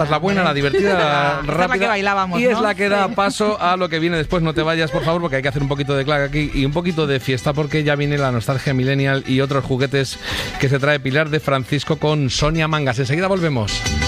La buena, la divertida, la rápida. Es la que bailábamos, y es ¿no? la que da paso a lo que viene después. No te vayas, por favor, porque hay que hacer un poquito de clac aquí y un poquito de fiesta, porque ya viene la nostalgia millennial y otros juguetes que se trae Pilar de Francisco con Sonia Mangas. Enseguida volvemos.